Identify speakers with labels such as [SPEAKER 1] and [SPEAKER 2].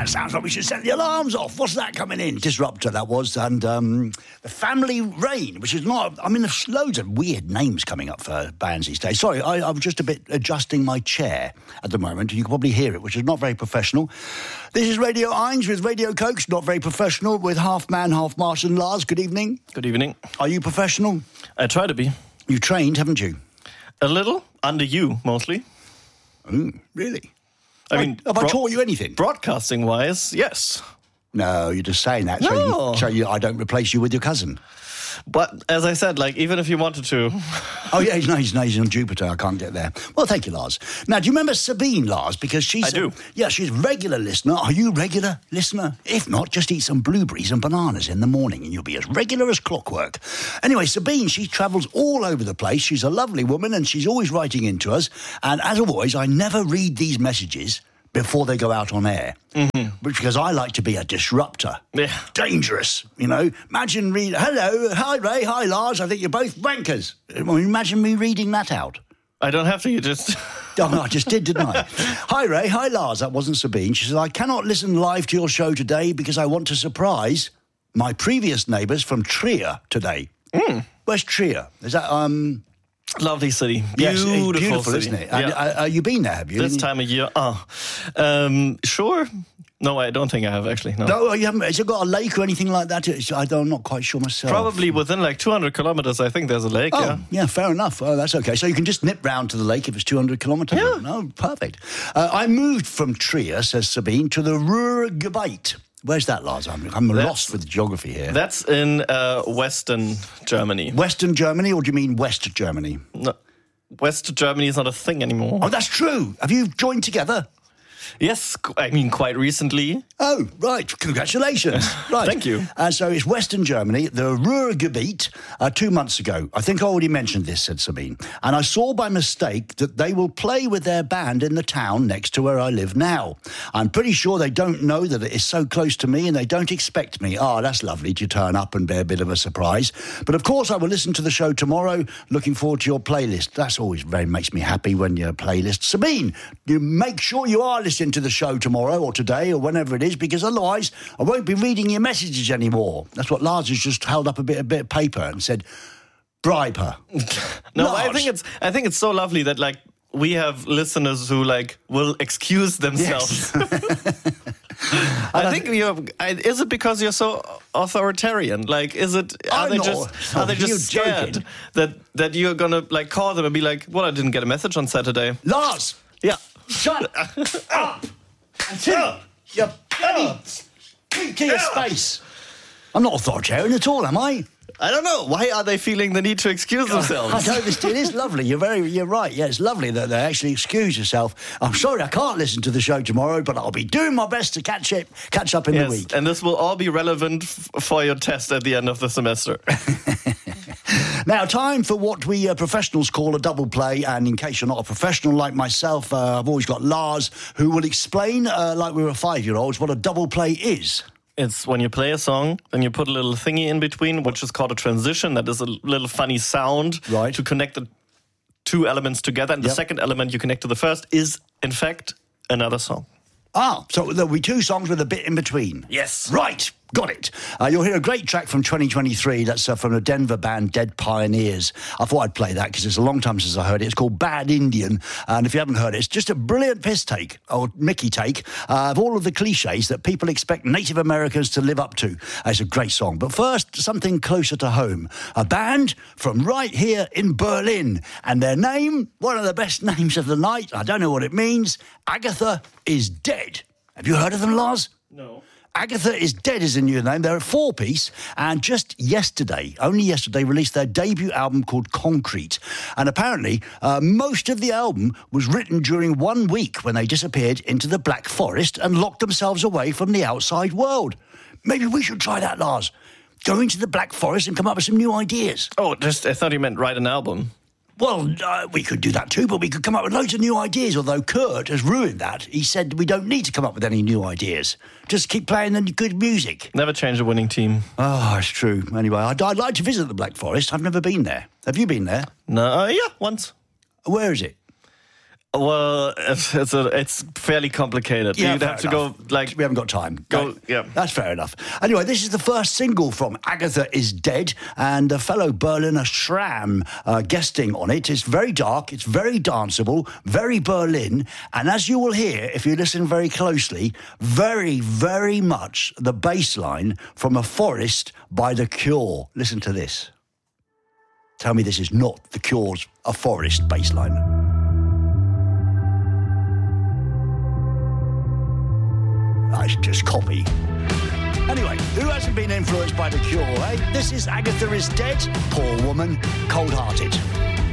[SPEAKER 1] sounds like we should set the alarms off. What's that coming in? Disruptor, that was. And the Family Rain, which is not... I mean, there's loads of weird names coming up for bands these days. Sorry, I'm just a bit adjusting my chair at the moment. You can probably hear it, which is not very professional. This is Radio Einz with Radio Cokes, not very professional, with half man, half Martian. Lars, good evening.
[SPEAKER 2] Good evening.
[SPEAKER 1] Are you professional?
[SPEAKER 2] I try to be.
[SPEAKER 1] You've trained, haven't you?
[SPEAKER 2] A little, under you, mostly.
[SPEAKER 1] Really?
[SPEAKER 2] I mean,
[SPEAKER 1] have I taught you anything?
[SPEAKER 2] Broadcasting-wise, yes.
[SPEAKER 1] No, you're just saying that
[SPEAKER 2] No.
[SPEAKER 1] so I don't replace you with your cousin.
[SPEAKER 2] But as I said, like, even if you wanted to...
[SPEAKER 1] Oh, yeah, he's on Jupiter. I can't get there. Well, thank you, Lars. Now, do you remember Sabine, Lars? Because she's...
[SPEAKER 2] I do.
[SPEAKER 1] She's a regular listener. Are you a regular listener? If not, just eat some blueberries and bananas in the morning and you'll be as regular as clockwork. Anyway, Sabine, she travels all over the place. She's a lovely woman and she's always writing into us. And as always, I never read these messages before they go out on air. Mm-hmm. Because I like to be a disruptor.
[SPEAKER 2] Yeah.
[SPEAKER 1] Dangerous, you know. Imagine hello, hi Ray, hi Lars, I think you're both wankers. Imagine me reading that out.
[SPEAKER 2] I don't have to, you just...
[SPEAKER 1] Oh, no, I just did, didn't I? Hi Ray, hi Lars, that wasn't Sabine. She says, I cannot listen live to your show today because I want to surprise my previous neighbours from Trier today. Where's Trier? Is that,
[SPEAKER 2] Lovely city.
[SPEAKER 1] Yes,
[SPEAKER 2] Beautiful
[SPEAKER 1] it's beautiful,
[SPEAKER 2] city.
[SPEAKER 1] isn't it?
[SPEAKER 2] Yeah.
[SPEAKER 1] You been there, have you?
[SPEAKER 2] This time of year, sure. No, I don't think I have, actually.
[SPEAKER 1] No, you haven't. Has it got a lake or anything like that? I'm not quite sure myself.
[SPEAKER 2] Probably within like 200 kilometers, I think there's a lake,
[SPEAKER 1] yeah, fair enough. Oh, that's okay. So you can just nip round to the lake if it's 200 kilometres?
[SPEAKER 2] Yeah.
[SPEAKER 1] No, perfect. I moved from Trier, says Sabine, to the Ruhrgebiet. Where's that, Lars? I'm lost with geography here.
[SPEAKER 2] That's in Western Germany.
[SPEAKER 1] Western Germany, or do you mean West Germany?
[SPEAKER 2] No, West Germany is not a thing anymore.
[SPEAKER 1] Oh, that's true. Have you joined together?
[SPEAKER 2] Yes, I mean, quite recently.
[SPEAKER 1] Oh, right. Congratulations. Right.
[SPEAKER 2] Thank you.
[SPEAKER 1] So it's Western Germany, the Ruhrgebiet, 2 months ago. I think I already mentioned this, said Sabine. And I saw by mistake that they will play with their band in the town next to where I live now. I'm pretty sure they don't know that it is so close to me and they don't expect me. Oh, that's lovely to turn up and be a bit of a surprise. But of course, I will listen to the show tomorrow. Looking forward to your playlist. That's always very makes me happy when your playlist. Sabine, you make sure you are listening to the show tomorrow or today or whenever it is, because otherwise I won't be reading your messages anymore. That's what Lars has just held up a bit of paper and said, bribe her.
[SPEAKER 2] No,
[SPEAKER 1] Lars.
[SPEAKER 2] I think it's so lovely that like we have listeners who like will excuse themselves.
[SPEAKER 1] Yes.
[SPEAKER 2] I think is it because you're so authoritarian? Like, are they just scared that you're gonna like call them and be like, well, I didn't get a message on Saturday.
[SPEAKER 1] Lars!
[SPEAKER 2] Yeah.
[SPEAKER 1] Shut up until you bloody speak to your space. I'm not authoritarian at all, am I?
[SPEAKER 2] I don't know. Why are they feeling the need to excuse themselves?
[SPEAKER 1] It is lovely. You're right. Yeah, it's lovely that they actually excuse yourself. I'm sorry I can't listen to the show tomorrow, but I'll be doing my best to catch up in the week.
[SPEAKER 2] And this will all be relevant for your test at the end of the semester.
[SPEAKER 1] Now, time for what we professionals call a double play. And in case you're not a professional like myself, I've always got Lars, who will explain, like we were 5-year-olds, what a double play is.
[SPEAKER 2] It's when you play a song, then you put a little thingy in between, which is called a transition. That is a little funny sound to connect the two elements together. And the second element you connect to the first is, in fact, another song.
[SPEAKER 1] Ah, so there'll be two songs with a bit in between.
[SPEAKER 2] Yes.
[SPEAKER 1] Right. Got it. You'll hear a great track from 2023. That's from the Denver band Dead Pioneers. I thought I'd play that because it's a long time since I heard it. It's called Bad Indian. And if you haven't heard it, it's just a brilliant piss take, or Mickey take, of all of the cliches that people expect Native Americans to live up to. It's a great song. But first, something closer to home. A band from right here in Berlin. And their name, one of the best names of the night, I don't know what it means, Agatha is Dead. Have you heard of them, Lars?
[SPEAKER 2] No.
[SPEAKER 1] Agatha is Dead is a new name. They're a 4-piece, and just only yesterday, released their debut album called Concrete. And apparently, most of the album was written during 1 week when they disappeared into the Black Forest and locked themselves away from the outside world. Maybe we should try that, Lars. Go into the Black Forest and come up with some new ideas.
[SPEAKER 2] Oh, I thought you meant write an album.
[SPEAKER 1] Well, we could do that too, but we could come up with loads of new ideas, although Kurt has ruined that. He said we don't need to come up with any new ideas. Just keep playing the good music.
[SPEAKER 2] Never change a winning team.
[SPEAKER 1] Oh, it's true. Anyway, I'd like to visit the Black Forest. I've never been there. Have you been there?
[SPEAKER 2] No, yeah, once.
[SPEAKER 1] Where is it?
[SPEAKER 2] Well, it's fairly complicated.
[SPEAKER 1] Yeah,
[SPEAKER 2] You'd have to go,
[SPEAKER 1] we haven't got time.
[SPEAKER 2] Yeah.
[SPEAKER 1] That's fair enough. Anyway, this is the first single from Agatha is Dead, and a fellow Berliner Schramm guesting on it. It's very dark, it's very danceable, very Berlin, and as you will hear, if you listen very closely, very, very much the bass line from A Forest by The Cure. Listen to this. Tell me this is not The Cure's A Forest bass line. That's just copy. Anyway, who hasn't been influenced by The Cure, eh? This is Agatha is Dead, Poor Woman, Cold-Hearted.